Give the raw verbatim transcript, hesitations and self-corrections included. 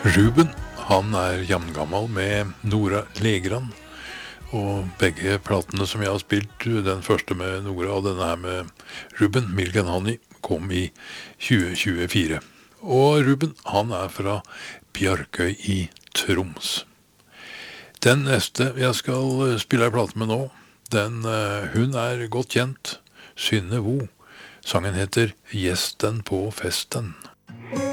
Ruben, han er jamngammal med Nora Legrand, og begge platene som jeg har spilt, den første med Nora og denne her med Ruben, Milk and Honey, kom i tjue tjuefire. Og Ruben, han er fra Bjarkøy i Troms. Den neste jeg skal spille en plate med nå, den, hun er godt kjent, Synne Vo. Sangen heter Gjesten på festen.